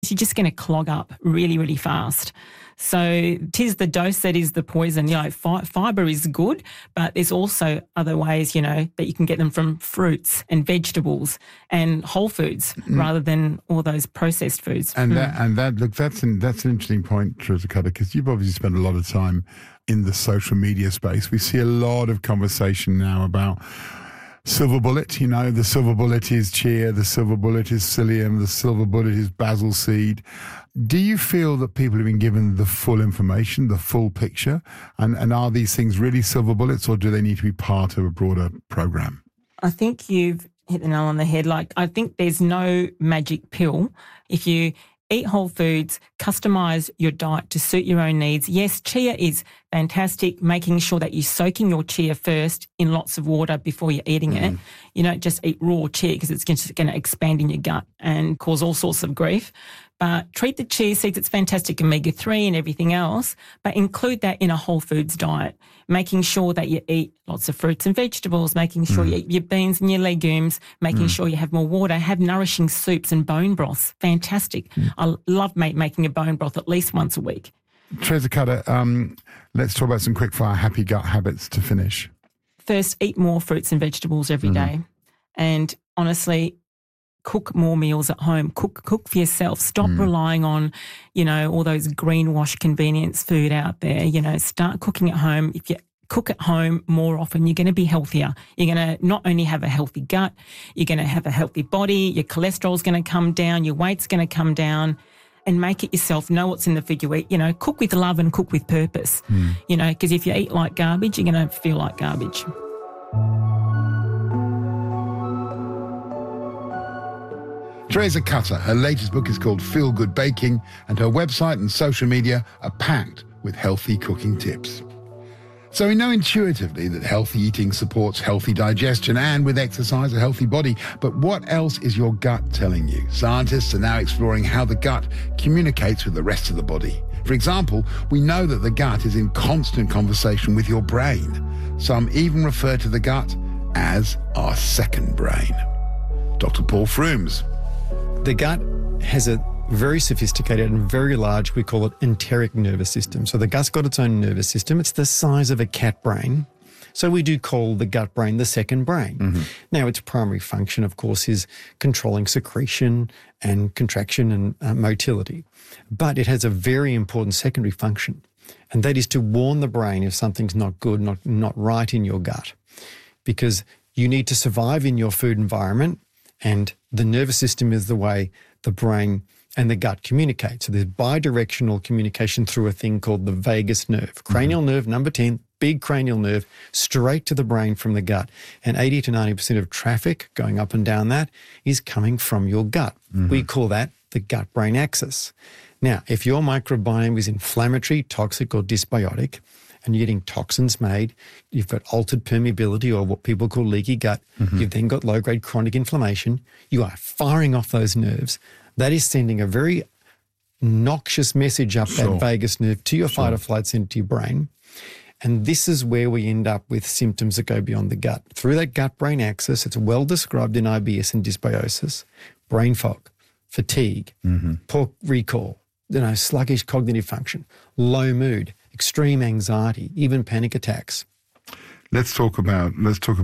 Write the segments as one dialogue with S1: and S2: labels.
S1: you're just going to clog up really, really fast. So 'tis the dose that is the poison. Fibre is good, but there's also other ways, that you can get them from fruits and vegetables and whole foods rather than all those processed foods.
S2: And that's an interesting point, Teresa Cutter, because you've obviously spent a lot of time in the social media space. We see a lot of conversation now about silver bullet. The silver bullet is chia, the silver bullet is psyllium, the silver bullet is basil seed. Do you feel that people have been given the full information, the full picture? And are these things really silver bullets, or do they need to be part of a broader program?
S1: I think you've hit the nail on the head. I think there's no magic pill. If you eat whole foods, customise your diet to suit your own needs. Yes, chia is fantastic, making sure that you're soaking your chia first in lots of water before you're eating it. You don't just eat raw chia because it's just going to expand in your gut and cause all sorts of grief. But treat the chia seeds, it's fantastic, omega-3 and everything else, but include that in a whole foods diet, making sure that you eat lots of fruits and vegetables, making sure you eat your beans and your legumes, making sure you have more water, have nourishing soups and bone broths. Fantastic. I love making a bone broth at least once a week.
S2: Teresa Cutter, let's talk about some quick-fire happy gut habits to finish.
S1: First, eat more fruits and vegetables every day. And honestly, cook more meals at home. Cook for yourself. Stop relying on, all those greenwash convenience food out there. Start cooking at home. If you cook at home more often, you're going to be healthier. You're going to not only have a healthy gut, you're going to have a healthy body, your cholesterol's going to come down, your weight's going to come down. And make it yourself. Know what's in the food you eat. Cook with love and cook with purpose. Because if you eat like garbage, you're going to feel like garbage.
S2: Teresa Cutter, her latest book is called Feel Good Baking, and her website and social media are packed with healthy cooking tips. So we know intuitively that healthy eating supports healthy digestion and, with exercise, a healthy body. But what else is your gut telling you? Scientists are now exploring how the gut communicates with the rest of the body. For example, we know that the gut is in constant conversation with your brain. Some even refer to the gut as our second brain. Dr. Paul Frooms.
S3: The gut has a very sophisticated and very large, we call it enteric nervous system. So the gut's got its own nervous system. It's the size of a cat brain. So we do call the gut brain the second brain. Now, its primary function, of course, is controlling secretion and contraction and motility. But it has a very important secondary function, and that is to warn the brain if something's not good, not right in your gut, because you need to survive in your food environment, and the nervous system is the way the brain and the gut communicate. So there's bidirectional communication through a thing called the vagus nerve. Cranial nerve, number 10, big cranial nerve, straight to the brain from the gut. And 80 to 90% of traffic going up and down that is coming from your gut. We call that the gut-brain axis. Now, if your microbiome is inflammatory, toxic, or dysbiotic, and you're getting toxins made, you've got altered permeability or what people call leaky gut, you've then got low-grade chronic inflammation, you are firing off those nerves. That is sending a very noxious message up that vagus nerve to your fight or flight center, to your brain. And this is where we end up with symptoms that go beyond the gut. Through that gut-brain axis, it's well described in IBS and dysbiosis, brain fog, fatigue, poor recall, sluggish cognitive function, low mood, extreme anxiety, even panic attacks.
S2: Let's talk about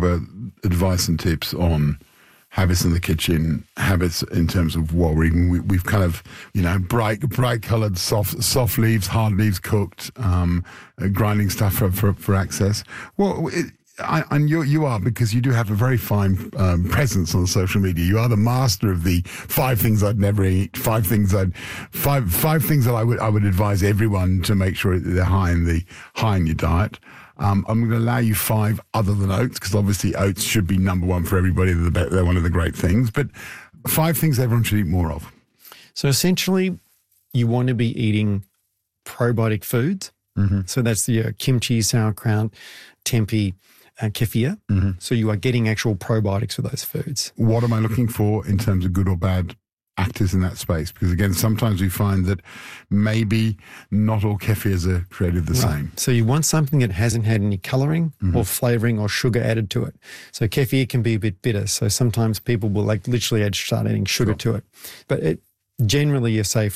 S2: advice and tips on habits in the kitchen, habits in terms of what we're eating. We've kind of, bright coloured, soft leaves, hard leaves cooked, grinding stuff for access. Well, and you are, because you do have a very fine presence on social media. You are the master of the 5 things I'd never eat, 5 things that I would advise everyone to make sure they're high in your diet. I'm going to allow you 5 other than oats, because obviously oats should be number 1 for everybody. They're one of the great things. But 5 things everyone should eat more of.
S3: So essentially, you want to be eating probiotic foods. So that's the kimchi, sauerkraut, tempeh, kefir. So you are getting actual probiotics for those foods.
S2: What am I looking for in terms of good or bad actors in that space? Because again, sometimes we find that maybe not all kefirs are created the same.
S3: So you want something that hasn't had any colouring or flavouring or sugar added to it. So kefir can be a bit bitter. So sometimes people will literally start adding sugar to it. But Generally, you say